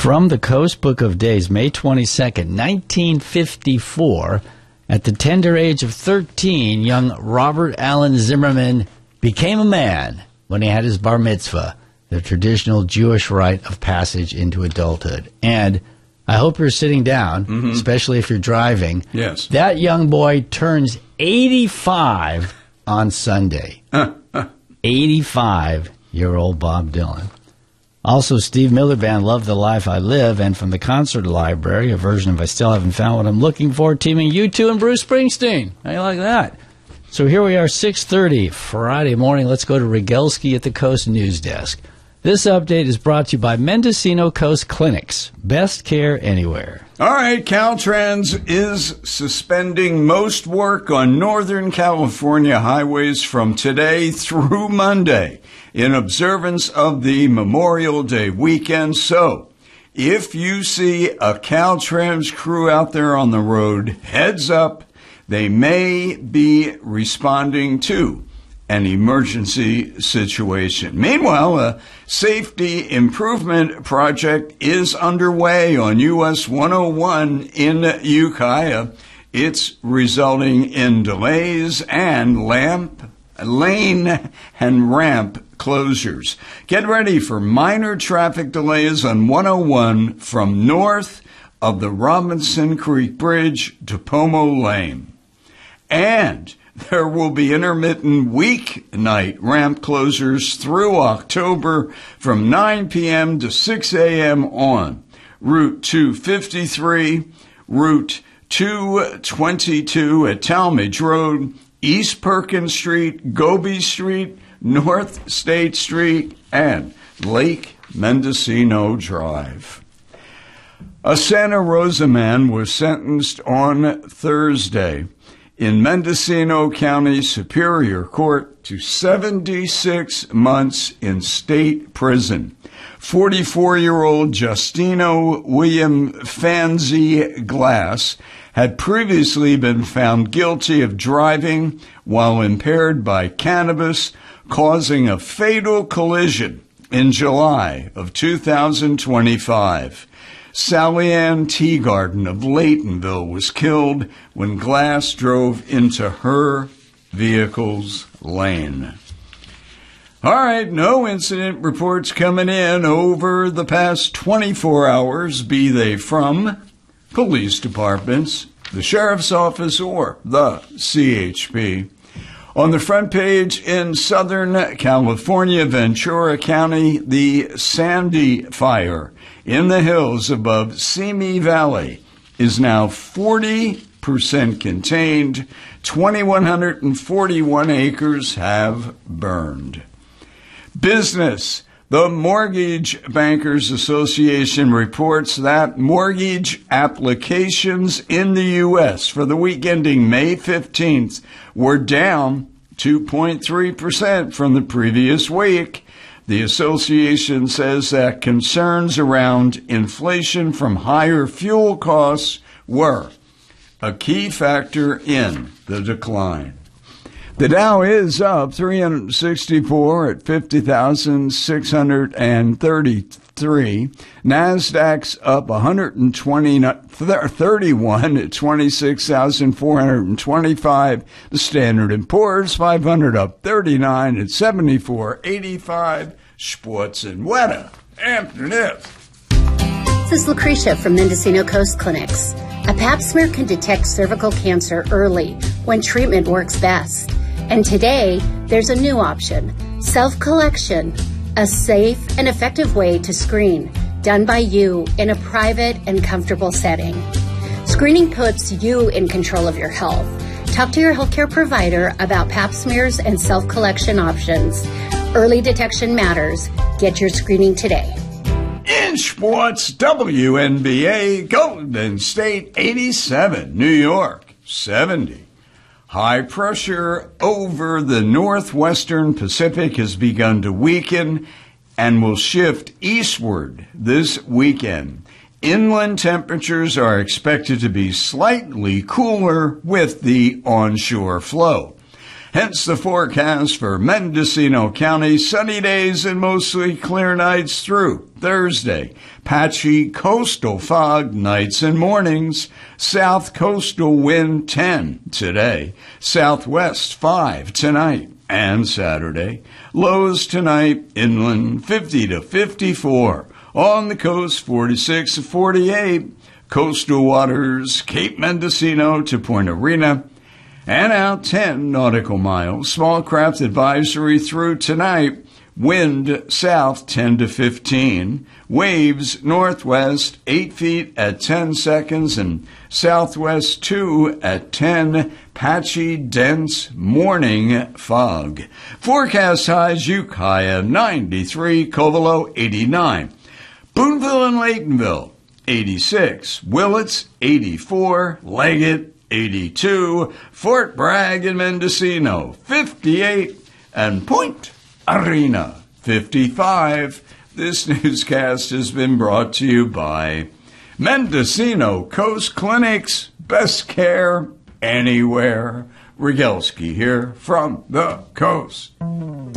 From the Coast Book of Days, May 22nd, 1954, at the tender age of 13, young Robert Allen Zimmerman became a man when he had his bar mitzvah, the traditional Jewish rite of passage into adulthood. And I hope you're sitting down, especially if you're driving. Yes. That young boy turns 85 on Sunday. 85-year-old Bob Dylan. Also, Steve Miller Band, Love the Life I Live, and from the Concert Library, a version of I Still Haven't Found What I'm Looking For, teaming U2 and Bruce Springsteen. How do you like that? So here we are, 6:30, Friday morning. Let's go to Rogelski at the Coast News Desk. This update is brought to you by Mendocino Coast Clinics. Best care anywhere. All right, Caltrans is suspending most work on Northern California highways from today through Monday in observance of the Memorial Day weekend. So, if you see a Caltrans crew out there on the road, heads up, they may be responding to an emergency situation. Meanwhile, a safety improvement project is underway on US 101 in Ukiah. It's resulting in delays and lane and ramp closures. Get ready for minor traffic delays on 101 from north of the Robinson Creek Bridge to Pomo Lane. And there will be intermittent weeknight ramp closures through October from 9 p.m. to 6 a.m. on Route 253, Route 222 at Talmadge Road, East Perkins Street, Goby Street, North State Street, and Lake Mendocino Drive. A Santa Rosa man was sentenced on Thursday in Mendocino County Superior Court to 76 months in state prison. 44-year-old Justino William Fanzi Glass had previously been found guilty of driving while impaired by cannabis, causing a fatal collision in July of 2025. Sally Ann Teagarden of Laytonville was killed when Glass drove into her vehicle's lane. All right, no incident reports coming in over the past 24 hours, be they from police departments, the sheriff's office, or the CHP. On the front page in Southern California, Ventura County, the Sandy Fire in the hills above Simi Valley is now 40% contained. 2,141 acres have burned. Business. The Mortgage Bankers Association reports that mortgage applications in the U.S. for the week ending May 15th were down 2.3% from the previous week. The association says that concerns around inflation from higher fuel costs were a key factor in the decline. The Dow is up 364 at 50,633. NASDAQ's up 131 at 26,425. The Standard & Poor's 500 up 39 at 74.85. Sports and weather after this. This is Lucretia from Mendocino Coast Clinics. A pap smear can detect cervical cancer early when treatment works best. And today, there's a new option, self-collection, a safe and effective way to screen, done by you in a private and comfortable setting. Screening puts you in control of your health. Talk to your healthcare provider about pap smears and self-collection options. Early detection matters. Get your screening today. In sports, WNBA, Golden State 87, New York 70. High pressure over the northwestern Pacific has begun to weaken and will shift eastward this weekend. Inland temperatures are expected to be slightly cooler with the onshore flow. Hence the forecast for Mendocino County: sunny days and mostly clear nights through Thursday. Patchy coastal fog nights and mornings. South coastal wind 10 today. Southwest 5 tonight and Saturday. Lows tonight inland 50 to 54. On the coast 46 to 48. Coastal waters Cape Mendocino to Point Arena. And out 10 nautical miles. Small craft advisory through tonight. Wind south 10 to 15. Waves northwest 8 feet at 10 seconds and southwest 2 at 10. Patchy, dense morning fog. Forecast highs: Ukiah 93, Covelo 89. Boonville and Laytonville 86. Willits 84. Leggett 82, Fort Bragg and Mendocino 58, and Point Arena 55. This newscast has been brought to you by Mendocino Coast Clinics. Best care anywhere. Rogalski here from the coast.